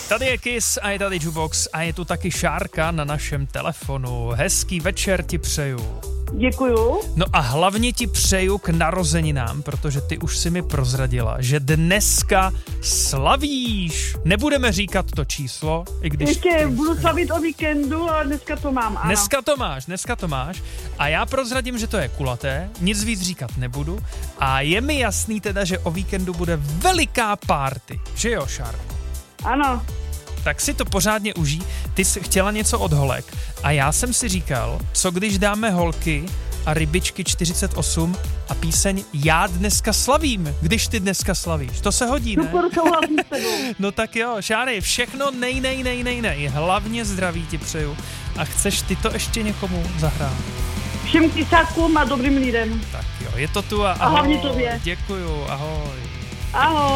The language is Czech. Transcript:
Tady je Kiss a je tady Jukebox a je tu taky Šárka na našem telefonu. Hezký večer ti přeju. Děkuju. No a hlavně ti přeju k narozeninám, protože ty už si mi prozradila, že dneska slavíš. Nebudeme říkat to číslo, i když... Ještě budu slavit o víkendu, ale dneska to mám, ano. Dneska to máš. A já prozradím, že to je kulaté, nic víc říkat nebudu. A je mi jasný teda, že o víkendu bude veliká party. Že jo, Šárko? Ano. Tak si to pořádně užij. Ty jsi chtěla něco od holek a já jsem si říkal, co když dáme holky a rybičky 48 a píseň Já dneska slavím, když ty dneska slavíš. To se hodí, ne? Super, souhlasím s tebou. No tak jo, Šáry, všechno nej. Hlavně zdraví ti přeju. A chceš ty to ještě někomu zahrát? Všem kysákům a dobrým lidem. Tak jo, je to tu a ahoj. A hlavně tobě. Děkuju, ahoj. Ahoj.